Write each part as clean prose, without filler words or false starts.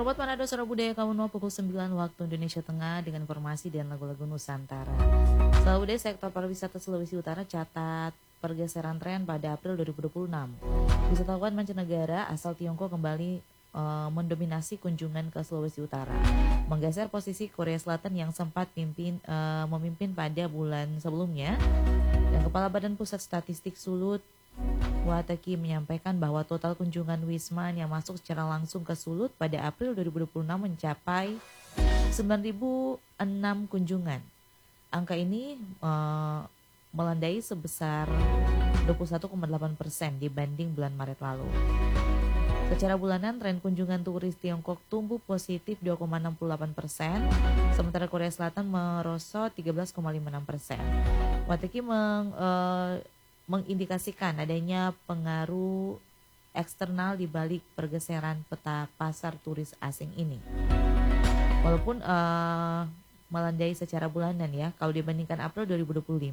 Robot Manado Sora Budaya Kamuno pukul 9 waktu Indonesia Tengah dengan informasi dan lagu-lagu Nusantara. Budaya sektor pariwisata Sulawesi Utara catat pergeseran tren pada April 2026. Wisatawan mancanegara asal Tiongkok kembali mendominasi kunjungan ke Sulawesi Utara, menggeser posisi Korea Selatan yang sempat memimpin pada bulan sebelumnya. Dan Kepala Badan Pusat Statistik Sulut Wateki menyampaikan bahwa total kunjungan Wisman yang masuk secara langsung ke Sulut pada April 2026 mencapai 9.006 kunjungan. Angka ini melandai sebesar 21,8% dibanding bulan Maret lalu. Secara bulanan, tren kunjungan turis Tiongkok tumbuh positif 2,68%, sementara Korea Selatan merosot 13,56%. Wateki mengindikasikan adanya pengaruh eksternal di balik pergeseran peta pasar turis asing ini. Walaupun melandai secara bulanan ya, kalau dibandingkan April 2025,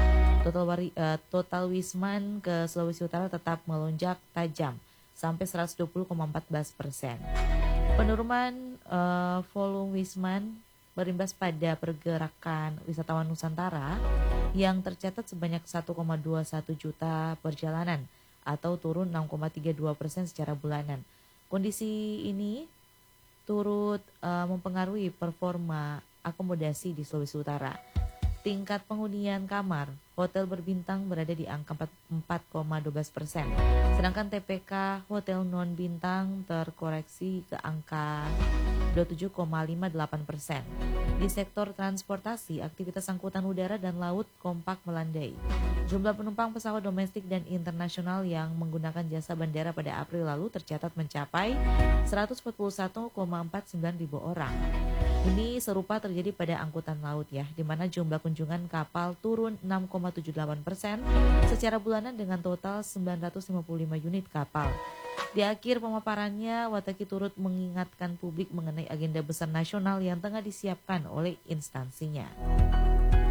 total Wisman ke Sulawesi Utara tetap melonjak tajam sampai 120,14%. Penurunan volume Wisman berimbas pada pergerakan wisatawan Nusantara yang tercatat sebanyak 1,21 juta perjalanan atau turun 6,32% secara bulanan. Kondisi ini turut mempengaruhi performa akomodasi di Sulawesi Utara. Tingkat penghunian kamar hotel berbintang berada di angka 4,12%, sedangkan TPK hotel non bintang terkoreksi ke angka 27,58%. Di sektor transportasi, aktivitas angkutan udara dan laut kompak melandai. Jumlah penumpang pesawat domestik dan internasional yang menggunakan jasa bandara pada April lalu tercatat mencapai 141,49 ribu orang. Ini serupa terjadi pada angkutan laut ya, di mana jumlah kunjungan kapal turun 6,78% secara bulanan dengan total 955 unit kapal. Di akhir pemaparannya, Wateki turut mengingatkan publik mengenai agenda besar nasional yang tengah disiapkan oleh instansinya.